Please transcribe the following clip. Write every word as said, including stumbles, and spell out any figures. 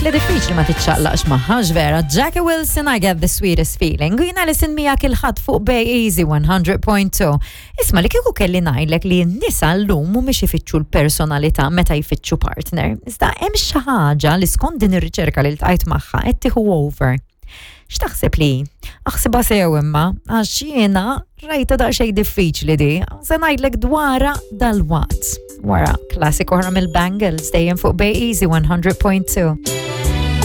li diffiċli ma titxallaqx maħħax vera. Jackie Wilson, I get the sweetest feeling. U jina listen mija kilħat fuq Bay Easy one hundred point two. Isma li kieku kelli ngħidlek li n-nisa llum mhumiex ifittxu l-personalità meta jfittxu partner. Iżda hemm xi ħaġa li skont din ir-riċerka li ltqajt magħha qed tieħu over. X'taħseb li? Aħsibha sew imma għax jiena rajta daqsxejn diffiċli di. Se ngħidlek dwarha dal-waqt. Wara klassik oħra mill-Bangles dejjem fuq Bay Easy one hundred point two.